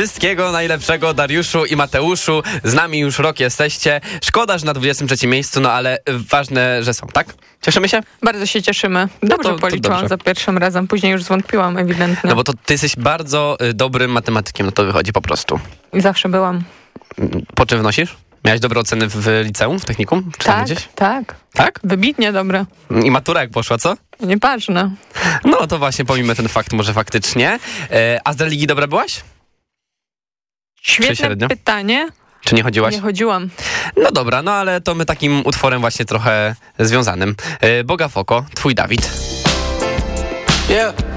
Wszystkiego najlepszego, Dariuszu i Mateuszu. Z nami już rok jesteście. Szkoda, że na 23 miejscu, no ale ważne, że są, tak? Cieszymy się? Bardzo się cieszymy. Dobrze to policzyłam dobrze. za pierwszym razem, później już zwątpiłam ewidentnie. No bo to ty jesteś bardzo dobrym matematykiem, no to wychodzi po prostu. I zawsze byłam. Po czym wnosisz? Miałeś dobre oceny w liceum, w technikum? Czy tam Tak, gdzieś? tak. Tak? Wybitnie dobre. I matura jak poszła, co? Nieważne. No to właśnie pomijmy ten fakt może faktycznie. A z religii dobra byłaś? Świetne średnio? pytanie. Czy nie chodziłaś? Nie chodziłam. No dobra, no ale to my takim utworem właśnie trochę związanym. Boga Foko, twój Dawid. Yeah.